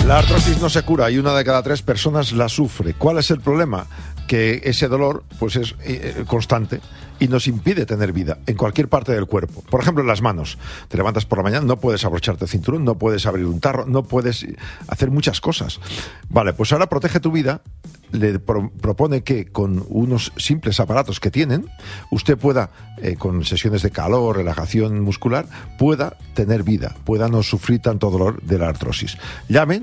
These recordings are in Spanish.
La artrosis no se cura y 1 de cada 3 personas la sufre. ¿Cuál es el problema? Que ese dolor pues es constante y nos impide tener vida en cualquier parte del cuerpo. Por ejemplo, en las manos. Te levantas por la mañana, no puedes abrocharte el cinturón, no puedes abrir un tarro, no puedes hacer muchas cosas. Vale, pues ahora Protege tu Vida le propone que con unos simples aparatos que tienen, usted pueda, con sesiones de calor, relajación muscular, pueda tener vida, pueda no sufrir tanto dolor de la artrosis. Llame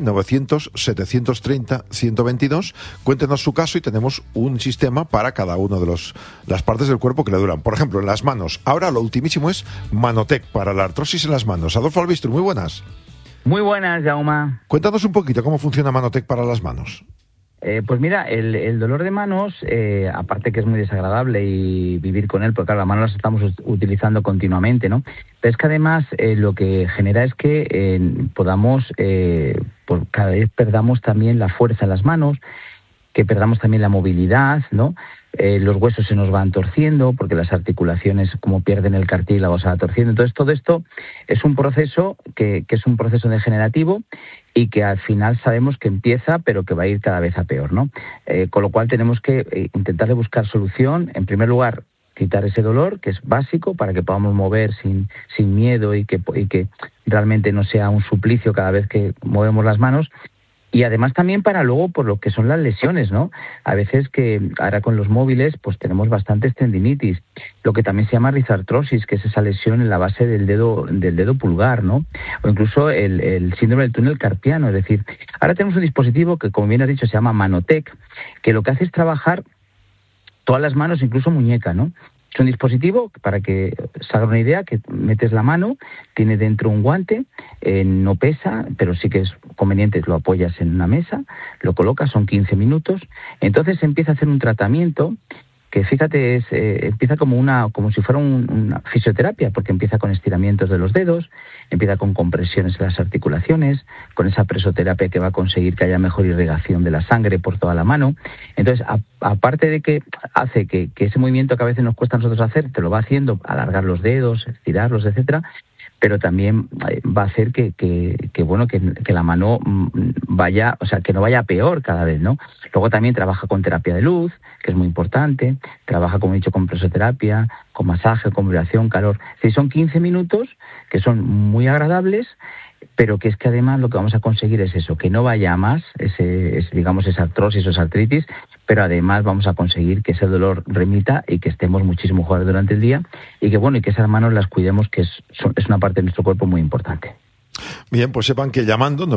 900-730-122, cuéntenos su caso y tenemos un sistema para cada uno de las partes del cuerpo que le duran. Por ejemplo, en las manos. Ahora lo ultimísimo es Manotec para la artrosis en las manos. Adolfo Albistro, muy buenas. Muy buenas, Jaume. Cuéntanos un poquito cómo funciona Manotec para las manos. Pues mira, el dolor de manos, aparte que es muy desagradable y vivir con él, porque claro, las manos las estamos utilizando continuamente, ¿no? Pero es que además lo que genera es que podamos, por cada vez perdamos también la fuerza en las manos, que perdamos también la movilidad, ¿no? Los huesos se nos van torciendo porque las articulaciones, como pierden el cartílago, se va torciendo. Entonces, todo esto es un proceso que es un proceso degenerativo y que al final sabemos que empieza, pero que va a ir cada vez a peor, ¿no? Con lo cual tenemos que intentar de buscar solución. En primer lugar, quitar ese dolor, que es básico, para que podamos mover sin miedo y que realmente no sea un suplicio cada vez que movemos las manos. Y además también para luego por lo que son las lesiones, ¿no? A veces que ahora con los móviles pues tenemos bastantes tendinitis, lo que también se llama rizartrosis, que es esa lesión en la base del dedo pulgar, ¿no? O incluso el síndrome del túnel carpiano, es decir, ahora tenemos un dispositivo que, como bien has dicho, se llama Manotec, que lo que hace es trabajar todas las manos, incluso muñeca, ¿no? Es un dispositivo, para que se haga una idea, que metes la mano, tiene dentro un guante, no pesa, pero sí que es conveniente, lo apoyas en una mesa, lo colocas, son 15 minutos, entonces empieza a hacer un tratamiento que, fíjate, empieza como si fuera una fisioterapia, porque empieza con estiramientos de los dedos, empieza con compresiones en las articulaciones, con esa presoterapia que va a conseguir que haya mejor irrigación de la sangre por toda la mano. Entonces, aparte de que hace que ese movimiento que a veces nos cuesta a nosotros hacer, te lo va haciendo, alargar los dedos, estirarlos, etcétera, pero también va a hacer que la mano vaya, o sea, que no vaya peor cada vez, ¿no? Luego también trabaja con terapia de luz, que es muy importante, trabaja, como he dicho, con presoterapia, con masaje, con vibración, calor. Sí, son 15 minutos que son muy agradables, pero que es que además lo que vamos a conseguir es eso, que no vaya a más, esa artrosis o esa artritis, pero además vamos a conseguir que ese dolor remita y que estemos muchísimo mejor durante el día y que esas manos las cuidemos, que es una parte de nuestro cuerpo muy importante. Bien, pues sepan que llamando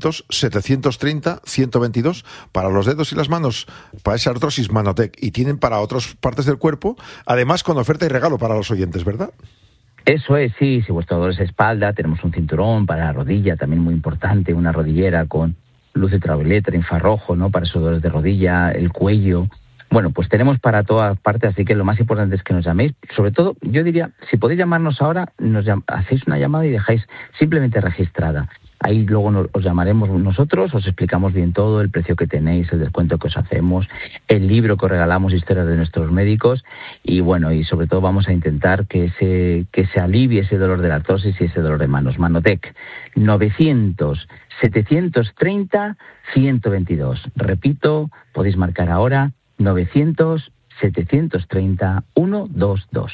900-730-122 para los dedos y las manos, para esa artrosis, Manotec, y tienen para otras partes del cuerpo, además con oferta y regalo para los oyentes, ¿verdad? Eso es, sí. Si vuestro dolor es espalda, tenemos un cinturón para la rodilla, también muy importante, una rodillera con luz ultravioleta, infrarrojo, ¿no? Para esos dolores de rodilla, el cuello. Bueno, pues tenemos para todas partes, así que lo más importante es que nos llaméis. Sobre todo, yo diría, si podéis llamarnos ahora, hacéis una llamada y dejáis simplemente registrada. Ahí luego os llamaremos nosotros, os explicamos bien todo, el precio que tenéis, el descuento que os hacemos, el libro que os regalamos, historias de nuestros médicos, y bueno, y sobre todo vamos a intentar que se alivie ese dolor de la artrosis y ese dolor de manos. Manotec, 900-730-122. Repito, podéis marcar ahora, 900-730-122.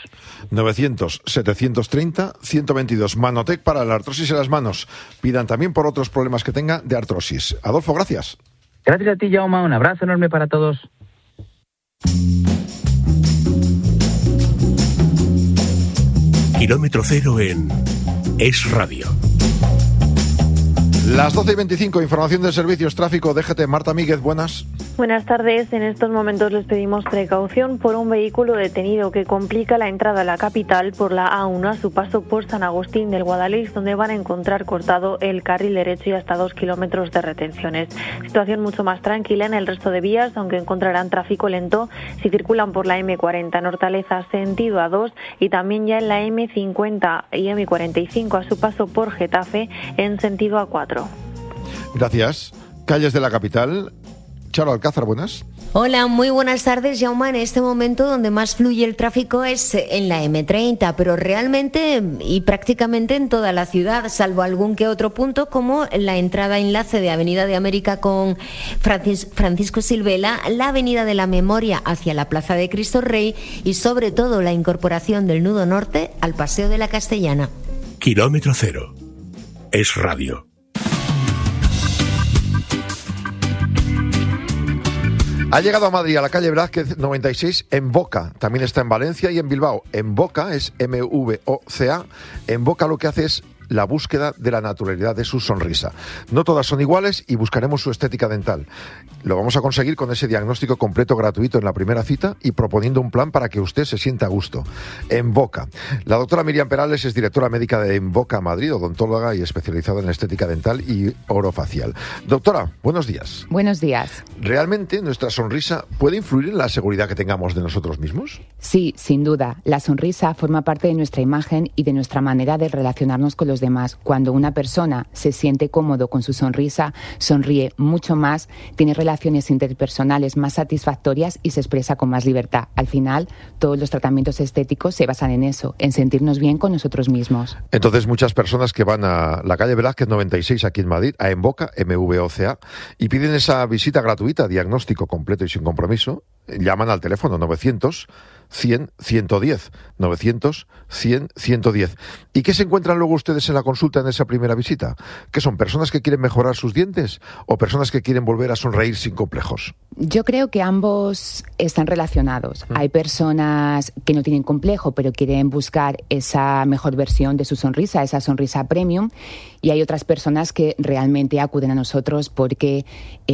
900-730-122. Manotec para la artrosis en las manos. Pidan también por otros problemas que tenga de artrosis. Adolfo, gracias. Gracias a ti, Jaume. Un abrazo enorme para todos. Kilómetro cero en Es Radio. Las 12:25, información de servicios, tráfico, DGT. Marta Míguez, buenas. Buenas tardes. En estos momentos les pedimos precaución por un vehículo detenido que complica la entrada a la capital por la A1 a su paso por San Agustín del Guadalix, donde van a encontrar cortado el carril derecho y hasta 2 kilómetros de retenciones. Situación mucho más tranquila en el resto de vías, aunque encontrarán tráfico lento si circulan por la M40 en Hortaleza sentido A2 y también ya en la M50 y M45 a su paso por Getafe en sentido A4. Gracias. Calles de la capital. Charo Alcázar, buenas. Hola, muy buenas tardes, Jaume. En este momento donde más fluye el tráfico es en la M30, pero realmente y prácticamente en toda la ciudad, salvo algún que otro punto como la entrada enlace de Avenida de América con Francisco Silvela, la Avenida de la Memoria hacia la Plaza de Cristo Rey y sobre todo la incorporación del nudo norte al Paseo de la Castellana. Kilómetro Cero. Es radio. Ha llegado a Madrid, a la calle Velázquez 96, en Boca. También está en Valencia y en Bilbao. En Boca es MVOCA. En Boca lo que hace es la búsqueda de la naturalidad de su sonrisa. No todas son iguales y buscaremos su estética dental. Lo vamos a conseguir con ese diagnóstico completo gratuito en la primera cita y proponiendo un plan para que usted se sienta a gusto. En Boca. La doctora Miriam Perales es directora médica de En Boca Madrid, odontóloga y especializada en estética dental y orofacial. Doctora, buenos días. Buenos días. ¿Realmente nuestra sonrisa puede influir en la seguridad que tengamos de nosotros mismos? Sí, sin duda. La sonrisa forma parte de nuestra imagen y de nuestra manera de relacionarnos con los demás. Cuando una persona se siente cómodo con su sonrisa, sonríe mucho más, tiene relaciones interpersonales más satisfactorias y se expresa con más libertad. Al final, todos los tratamientos estéticos se basan en eso, en sentirnos bien con nosotros mismos. Entonces, muchas personas que van a la calle Velázquez 96 aquí en Madrid, a En Boca, MVOCA, y piden esa visita gratuita, diagnóstico completo y sin compromiso, llaman al teléfono 900 100 110, 900 100 110. ¿Y qué se encuentran luego ustedes en la consulta en esa primera visita? ¿Qué son, personas que quieren mejorar sus dientes o personas que quieren volver a sonreír sin complejos? Yo creo que ambos están relacionados. Hay personas que no tienen complejo, pero quieren buscar esa mejor versión de su sonrisa, esa sonrisa premium, y hay otras personas que realmente acuden a nosotros porque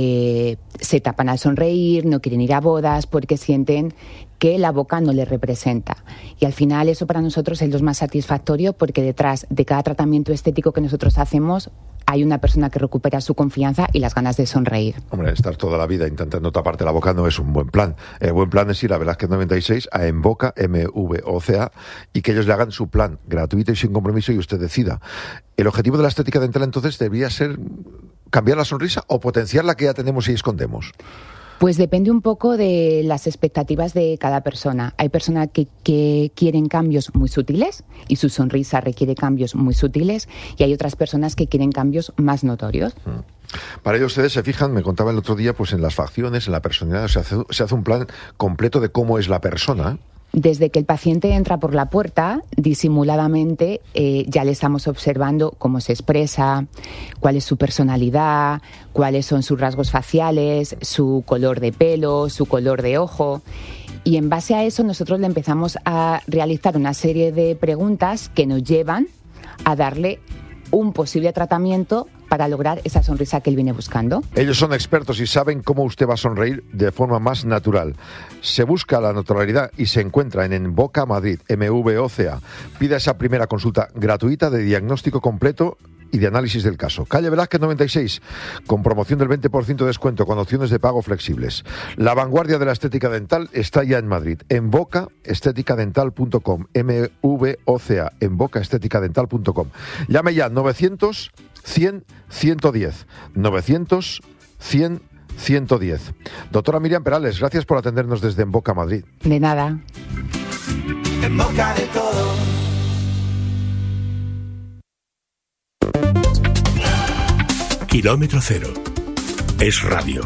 se tapan al sonreír, no quieren ir a bodas, porque sienten que la boca no les representa. Y al final eso para nosotros es lo más satisfactorio porque detrás de cada tratamiento estético que nosotros hacemos hay una persona que recupera su confianza y las ganas de sonreír. Hombre, estar toda la vida intentando taparte la boca no es un buen plan. El buen plan es ir a Velázquez 96, a En Boca, MVOCA, y que ellos le hagan su plan gratuito y sin compromiso y usted decida. El objetivo de la estética dental entonces debería ser cambiar la sonrisa o potenciar la que ya tenemos y escondemos. Pues depende un poco de las expectativas de cada persona. Hay personas que quieren cambios muy sutiles y su sonrisa requiere cambios muy sutiles y hay otras personas que quieren cambios más notorios. Para ello ustedes se fijan, me contaba el otro día, pues en las facciones, en la personalidad, se hace un plan completo de cómo es la persona. Desde que el paciente entra por la puerta, disimuladamente ya le estamos observando cómo se expresa, cuál es su personalidad, cuáles son sus rasgos faciales, su color de pelo, su color de ojo. Y en base a eso nosotros le empezamos a realizar una serie de preguntas que nos llevan a darle un posible tratamiento para lograr esa sonrisa que él viene buscando. Ellos son expertos y saben cómo usted va a sonreír de forma más natural. Se busca la naturalidad y se encuentra en Boca Madrid, MVOCA. Pida esa primera consulta gratuita de diagnóstico completo y de análisis del caso. Calle Velázquez 96, con promoción del 20% de descuento, con opciones de pago flexibles. La vanguardia de la estética dental está ya en Madrid. En Boca, esteticadental.com. MVOCA, en Boca, esteticadental.com. Llame ya, 900 100 110. 900 100 110. Doctora Miriam Perales, gracias por atendernos desde En Boca Madrid. De nada. En boca de todo. Kilómetro Cero. Es radio.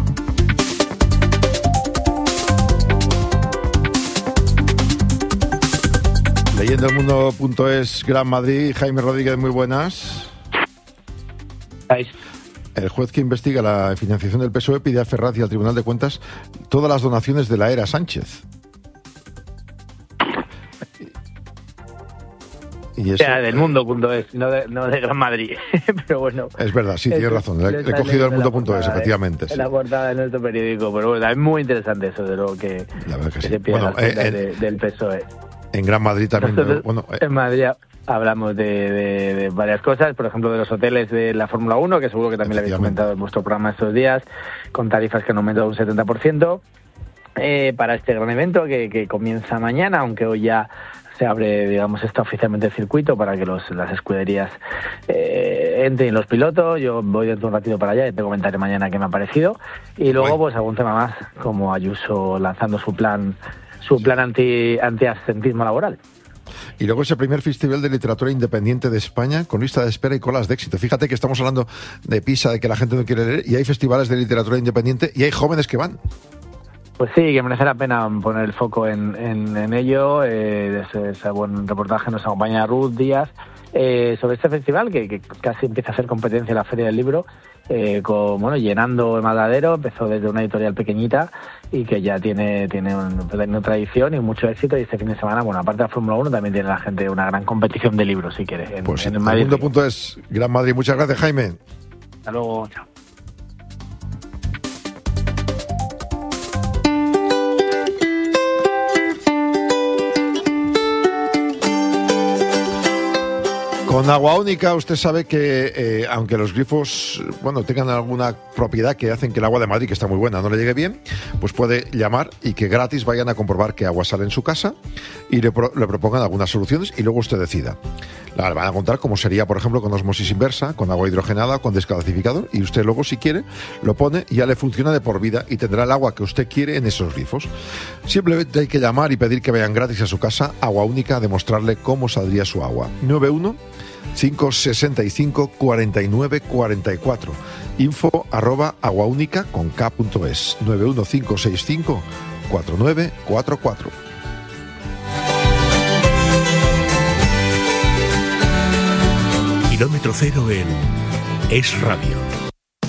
Leyendoelmundo.es, Gran Madrid. Jaime Rodríguez, muy buenas. El juez que investiga la financiación del PSOE pide a Ferraz y al Tribunal de Cuentas todas las donaciones de la era Sánchez. Y eso, del mundo.es, no de Gran Madrid. Pero bueno. Es verdad, sí, tienes razón. He cogido el mundo.es, efectivamente. En la portada de nuestro periódico. Pero bueno, es muy interesante eso de lo que, la verdad que se sí. pide del PSOE. En Gran Madrid también. En Madrid hablamos de varias cosas, por ejemplo, de los hoteles de la Fórmula 1, que seguro que también le habéis comentado en vuestro programa estos días, con tarifas que han aumentado un 70%, para este gran evento que comienza mañana, aunque hoy ya se abre, digamos, está oficialmente el circuito para que las escuderías entren los pilotos. Yo voy dentro de un ratito para allá y te comentaré mañana qué me ha parecido. Y luego, pues algún tema más, como Ayuso lanzando su plan anti-absentismo laboral. Y luego ese primer Festival de Literatura Independiente de España con lista de espera y colas de éxito. Fíjate que estamos hablando de Pisa, de que la gente no quiere leer, y hay festivales de literatura independiente y hay jóvenes que van. Pues sí, que merece la pena poner el foco en ello. Ese buen reportaje nos acompaña Ruth Díaz sobre este festival que casi empieza a ser competencia en la Feria del Libro, llenando el Matadero. Empezó desde una editorial pequeñita y que ya tiene una tradición y mucho éxito. Y este fin de semana, aparte de la Fórmula 1, también tiene la gente una gran competición de libros, si quieres. En Madrid. Mundo.es, Gran Madrid. Muchas gracias, Jaime. Hasta luego, chao. Con Agua Única usted sabe que aunque los grifos tengan alguna propiedad que hacen que el agua de Madrid, que está muy buena, no le llegue bien, pues puede llamar y que gratis vayan a comprobar qué agua sale en su casa y le propongan algunas soluciones y luego usted decida. Van a contar cómo sería, por ejemplo, con osmosis inversa, con agua hidrogenada, con descalcificador, y usted luego, si quiere, lo pone y ya le funciona de por vida y tendrá el agua que usted quiere en esos grifos. Simplemente hay que llamar y pedir que vayan gratis a su casa, Agua Única, a demostrarle cómo saldría su agua. 91-565-4944. info@aguaunica.es 91565-4944. Kilómetro cero en Es Radio.